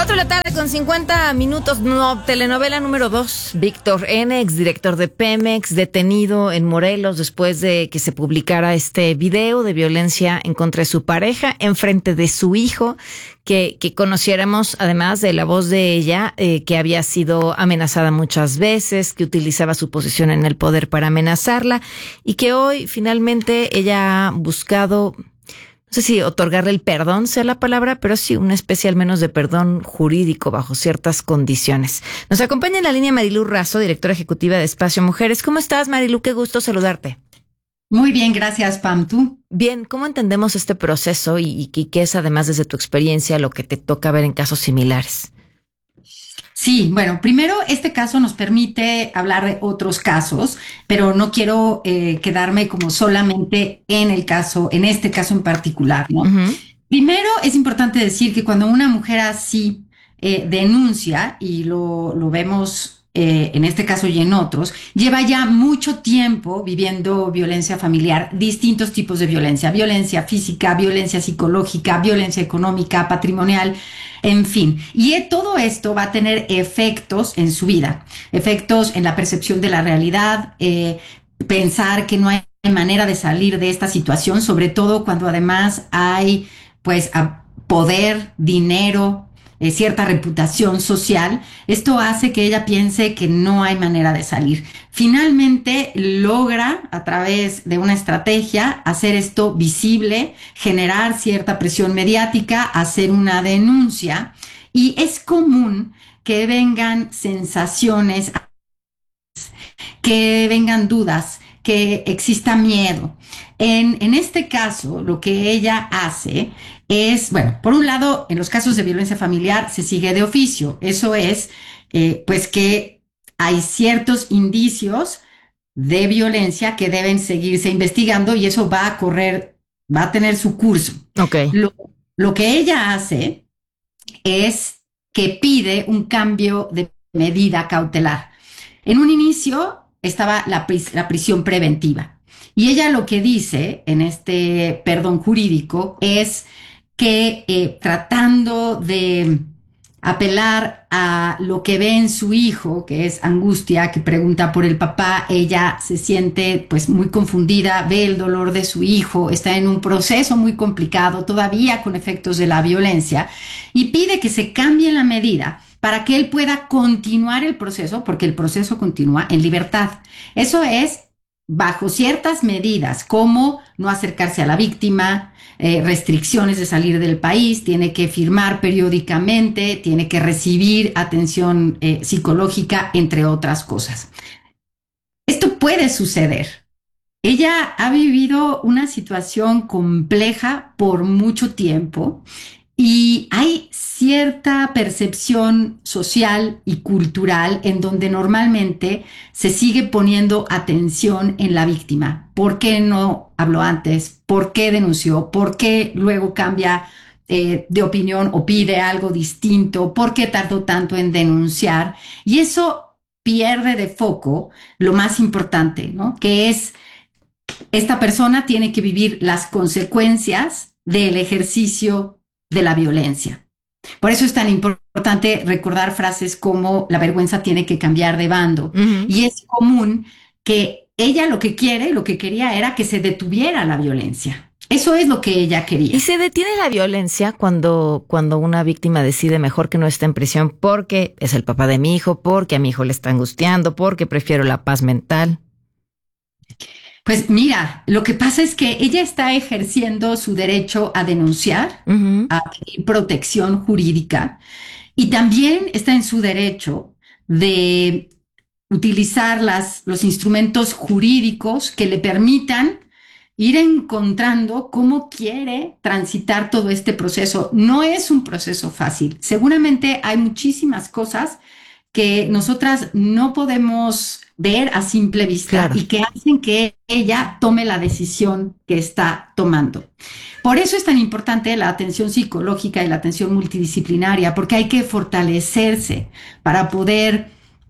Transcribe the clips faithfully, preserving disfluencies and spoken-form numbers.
Cuatro de la tarde con cincuenta minutos, no, telenovela número dos. Víctor N., exdirector de Pemex, detenido en Morelos después de que se publicara este video de violencia en contra de su pareja, en frente de su hijo, que, que conociéramos además de la voz de ella, eh, que había sido amenazada muchas veces, que utilizaba su posición en el poder para amenazarla, y que hoy finalmente ella ha buscado, no sé si otorgarle el perdón sea la palabra, pero sí una especie al menos de perdón jurídico bajo ciertas condiciones. Nos acompaña en la línea Marilú Razo, directora ejecutiva de Espacio Mujeres. ¿Cómo estás, Marilú? Qué gusto saludarte. Muy bien, gracias, Pam. ¿Tú? Bien, ¿cómo entendemos este proceso y, y qué es, además, desde tu experiencia, lo que te toca ver en casos similares? Sí, bueno, primero este caso nos permite hablar de otros casos, pero no quiero eh, quedarme como solamente en el caso, en este caso en particular, ¿no? Uh-huh. Primero es importante decir que cuando una mujer así eh, denuncia, y lo, lo vemos eh, en este caso y en otros, lleva ya mucho tiempo viviendo violencia familiar, distintos tipos de violencia, violencia física, violencia psicológica, violencia económica, patrimonial, en fin, y todo esto va a tener efectos en su vida, efectos en la percepción de la realidad, eh, pensar que no hay manera de salir de esta situación, sobre todo cuando además hay pues poder, dinero, eh, cierta reputación social. Esto hace que ella piense que no hay manera de salir. Finalmente logra, a través de una estrategia, hacer esto visible, generar cierta presión mediática, hacer una denuncia, y es común que vengan sensaciones, que vengan dudas, que exista miedo. En, en este caso, lo que ella hace es, bueno, por un lado, en los casos de violencia familiar se sigue de oficio. Eso es, eh, pues que hay ciertos indicios de violencia que deben seguirse investigando, y eso va a correr, va a tener su curso. Okay. Lo, lo que ella hace es que pide un cambio de medida cautelar. En un inicio estaba la, pris- la prisión preventiva, y ella lo que dice en este perdón jurídico es que eh, tratando de apelar a lo que ve en su hijo, que es angustia, que pregunta por el papá, ella se siente pues muy confundida, ve el dolor de su hijo, está en un proceso muy complicado, todavía con efectos de la violencia, y pide que se cambie la medida para que él pueda continuar el proceso, porque el proceso continúa en libertad. Eso es bajo ciertas medidas, como no acercarse a la víctima, eh, restricciones de salir del país, tiene que firmar periódicamente, tiene que recibir atención eh, psicológica, entre otras cosas. Esto puede suceder. Ella ha vivido una situación compleja por mucho tiempo, y hay cierta percepción social y cultural en donde normalmente se sigue poniendo atención en la víctima. ¿Por qué no habló antes? ¿Por qué denunció? ¿Por qué luego cambia eh, de opinión o pide algo distinto? ¿Por qué tardó tanto en denunciar? Y eso pierde de foco lo más importante, ¿no? Que es, esta persona tiene que vivir las consecuencias del ejercicio de la violencia. Por eso es tan importante recordar frases como la vergüenza tiene que cambiar de bando. Uh-huh. Y es común que ella lo que quiere, lo que quería era que se detuviera la violencia. Eso es lo que ella quería. ¿Y se detiene la violencia cuando, cuando una víctima decide mejor que no esté en prisión porque es el papá de mi hijo, porque a mi hijo le está angustiando, porque prefiero la paz mental? Pues mira, lo que pasa es que ella está ejerciendo su derecho a denunciar, uh-huh, a pedir protección jurídica, y también está en su derecho de utilizar las, los instrumentos jurídicos que le permitan ir encontrando cómo quiere transitar todo este proceso. No es un proceso fácil. Seguramente hay muchísimas cosas que nosotras no podemos ver a simple vista, claro, y que hacen que ella tome la decisión que está tomando. Por eso es tan importante la atención psicológica y la atención multidisciplinaria, porque hay que fortalecerse para poder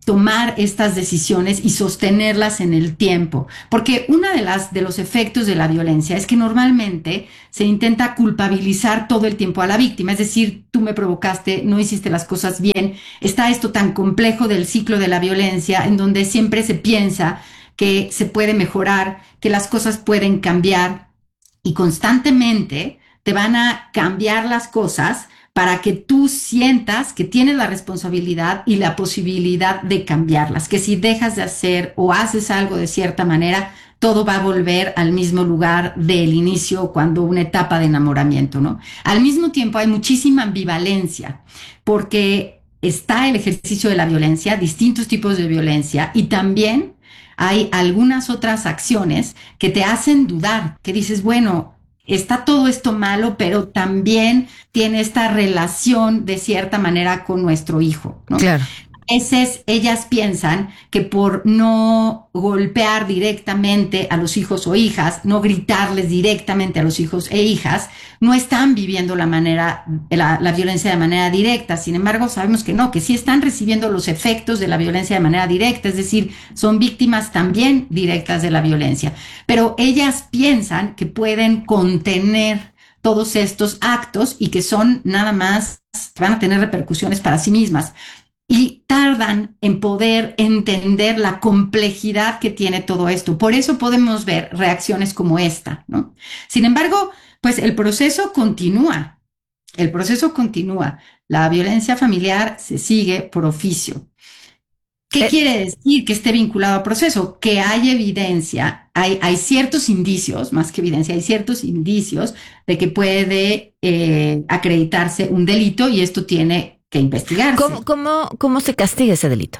tomar estas decisiones y sostenerlas en el tiempo, porque uno de las de los efectos de la violencia es que normalmente se intenta culpabilizar todo el tiempo a la víctima, es decir, tú me provocaste, no hiciste las cosas bien. Está esto tan complejo del ciclo de la violencia, en donde siempre se piensa que se puede mejorar, que las cosas pueden cambiar, y constantemente te van a cambiar las cosas para que tú sientas que tienes la responsabilidad y la posibilidad de cambiarlas, que si dejas de hacer o haces algo de cierta manera, todo va a volver al mismo lugar del inicio, cuando una etapa de enamoramiento, ¿no? Al mismo tiempo hay muchísima ambivalencia, porque está el ejercicio de la violencia, distintos tipos de violencia, y también hay algunas otras acciones que te hacen dudar, que dices, bueno, está todo esto malo, pero también tiene esta relación de cierta manera con nuestro hijo, ¿no? Claro. A veces ellas piensan que por no golpear directamente a los hijos o hijas, no gritarles directamente a los hijos e hijas, no están viviendo la manera, la, la violencia de manera directa. Sin embargo, sabemos que no, que sí están recibiendo los efectos de la violencia de manera directa, es decir, son víctimas también directas de la violencia. Pero ellas piensan que pueden contener todos estos actos y que son nada más, que van a tener repercusiones para sí mismas. Y tardan en poder entender la complejidad que tiene todo esto. Por eso podemos ver reacciones como esta, ¿no? Sin embargo, pues el proceso continúa. El proceso continúa. La violencia familiar se sigue por oficio. ¿Qué eh, quiere decir que esté vinculado al proceso? Que hay evidencia, hay, hay ciertos indicios, más que evidencia, hay ciertos indicios de que puede eh, acreditarse un delito, y esto tiene que investigarse. ¿Cómo, cómo, cómo se castiga ese delito?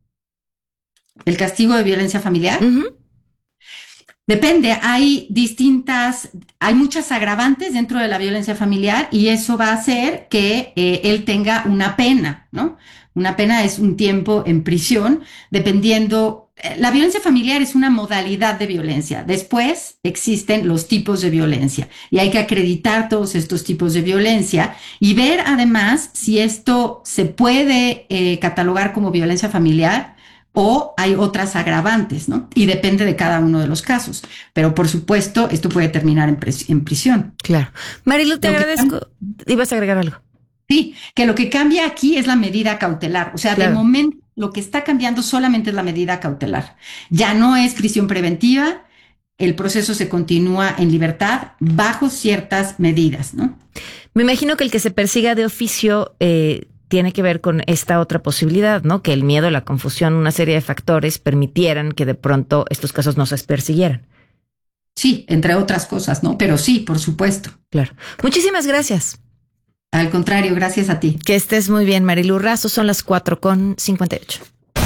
¿El castigo de violencia familiar? Uh-huh. Depende, hay distintas, hay muchas agravantes dentro de la violencia familiar, y eso va a hacer que eh, él tenga una pena, ¿no? Una pena es un tiempo en prisión, dependiendo. La violencia familiar es una modalidad de violencia. Después existen los tipos de violencia, y hay que acreditar todos estos tipos de violencia y ver además si esto se puede eh, catalogar como violencia familiar o hay otras agravantes, ¿no? Y depende de cada uno de los casos. Pero por supuesto, esto puede terminar en, pres- en prisión. Claro. Marilu, te Lo agradezco. Que... ¿Ibas a agregar algo? Sí, que lo que cambia aquí es la medida cautelar. O sea, claro, de momento lo que está cambiando solamente es la medida cautelar. Ya no es prisión preventiva, el proceso se continúa en libertad bajo ciertas medidas, ¿no? Me imagino que el que se persiga de oficio eh, tiene que ver con esta otra posibilidad, ¿no? Que el miedo, la confusión, una serie de factores permitieran que de pronto estos casos no se persiguieran. Sí, entre otras cosas, ¿no? Pero sí, por supuesto. Claro. Muchísimas gracias. Al contrario, gracias a ti. Que estés muy bien, Marilu Razo. Son las cuatro con cincuenta y ocho.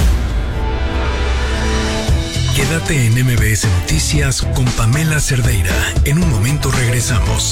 Quédate en M B S Noticias con Pamela Cerdeira. En un momento regresamos.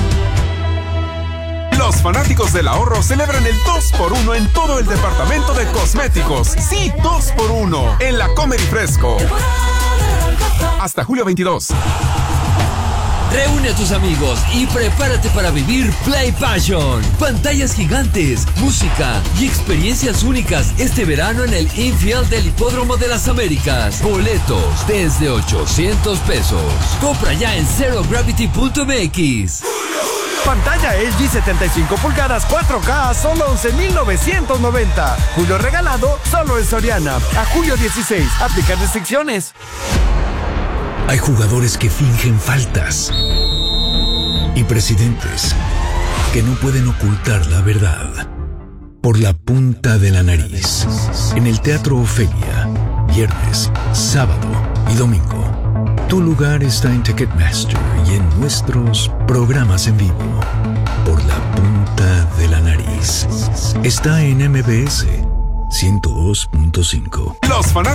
Los fanáticos del ahorro celebran el dos por uno en todo el departamento de cosméticos. Sí, dos por uno en la Comer y Fresco. Hasta julio veintidós. Reúne a tus amigos y prepárate para vivir Play Passion. Pantallas gigantes, música y experiencias únicas este verano en el infield del Hipódromo de las Américas. Boletos desde ochocientos pesos. Compra ya en zero gravity punto m x. Pantalla L G setenta y cinco pulgadas cuatro K a solo once mil novecientos noventa. Julio regalado solo en Soriana. A julio dieciséis. Aplican restricciones. Hay jugadores que fingen faltas y presidentes que no pueden ocultar la verdad por la punta de la nariz. En el Teatro Ofelia, viernes, sábado y domingo. Tu lugar está en Ticketmaster y en nuestros programas en vivo. Por la punta de la nariz. Está en M B S ciento dos punto cinco. Los fanáticos